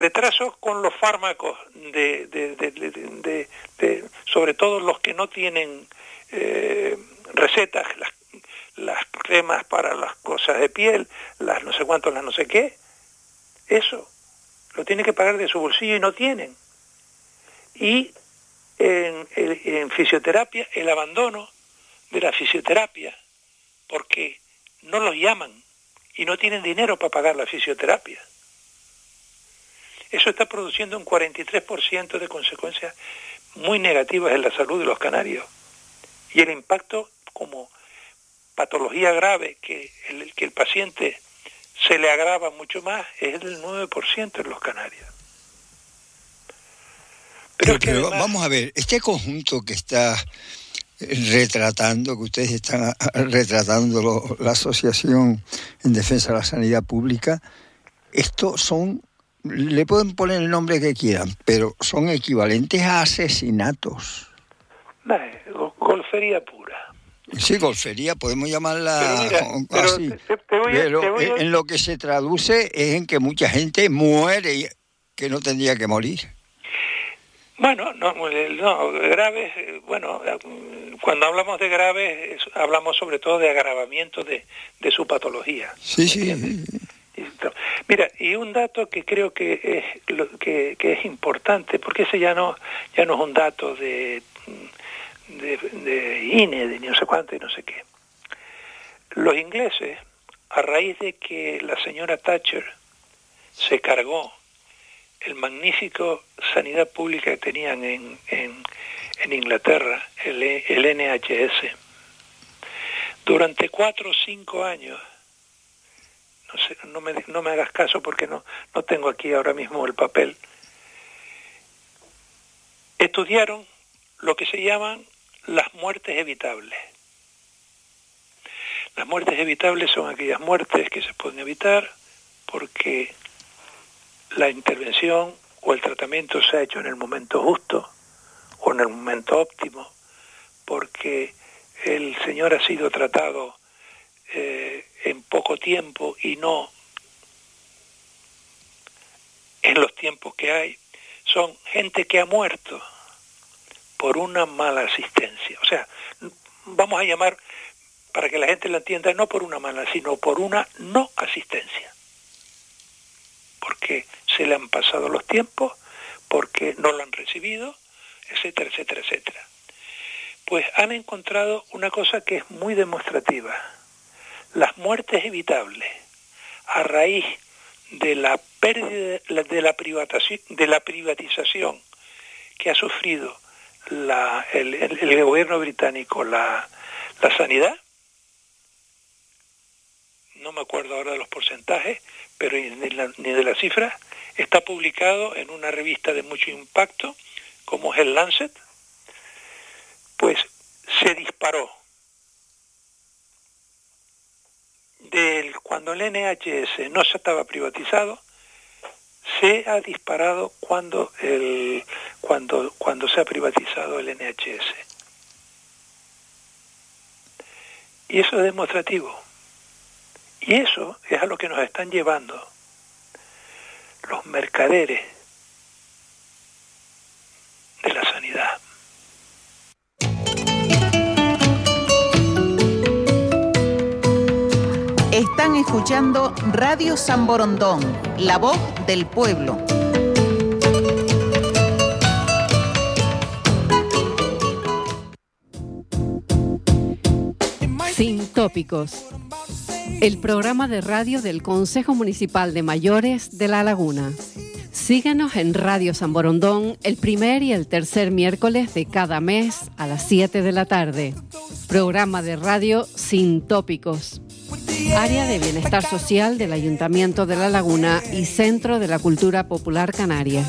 Retrasos con los fármacos, sobre todo los que no tienen recetas, las cremas para las cosas de piel, las no sé cuántos, las no sé qué. Eso lo tienen que pagar de su bolsillo y no tienen. Y en fisioterapia, el abandono de la fisioterapia, porque no los llaman y no tienen dinero para pagar la fisioterapia. Eso está produciendo un 43% de consecuencias muy negativas en la salud de los canarios. Y el impacto como patología grave, que el paciente se le agrava mucho más, es del 9% en los canarios. Pero además, vamos a ver, este conjunto que está retratando, que ustedes están retratando, la Asociación en Defensa de la Sanidad Pública, estos son, le pueden poner el nombre que quieran, pero son equivalentes a asesinatos. Golfería pura. Sí, golfería, podemos llamarla así. Pero en lo que se traduce es en que mucha gente muere que no tendría que morir. Bueno, no, graves, cuando hablamos de graves, hablamos sobre todo de agravamiento de su patología. Sí. Mira, y un dato que creo que es importante, porque ese ya no es un dato de INE, de no sé cuánto y no sé qué. Los ingleses, a raíz de que la señora Thatcher se cargó el magnífico sanidad pública que tenían en Inglaterra, el NHS, durante 4 o 5 años, no sé, no me hagas caso porque no tengo aquí ahora mismo el papel, estudiaron lo que se llaman las muertes evitables. Las muertes evitables son aquellas muertes que se pueden evitar porque la intervención o el tratamiento se ha hecho en el momento justo o en el momento óptimo, porque el señor ha sido tratado en poco tiempo y no en los tiempos que hay. Son gente que ha muerto por una mala asistencia. O sea, vamos a llamar, para que la gente lo entienda, no por una mala, sino por una no asistencia. Porque se le han pasado los tiempos, porque no lo han recibido, etcétera, etcétera, etcétera. Pues han encontrado una cosa que es muy demostrativa. Las muertes evitables a raíz de la pérdida de la privatización que ha sufrido el gobierno británico, la sanidad, no me acuerdo ahora de los porcentajes, pero ni de las cifras, está publicado en una revista de mucho impacto, como es el Lancet, pues se disparó. Cuando el NHS no se estaba privatizado, se ha disparado cuando se ha privatizado el NHS. Y eso es demostrativo. Y eso es a lo que nos están llevando los mercaderes de la sanidad. Están escuchando Radio San Borondón, la voz del pueblo. Sin tópicos. El programa de radio del Consejo Municipal de Mayores de La Laguna. Síguenos en Radio San Borondón el primer y el tercer miércoles de cada mes a las 7 de la tarde. Programa de radio Sin tópicos. Área de Bienestar Social del Ayuntamiento de La Laguna y Centro de la Cultura Popular Canaria.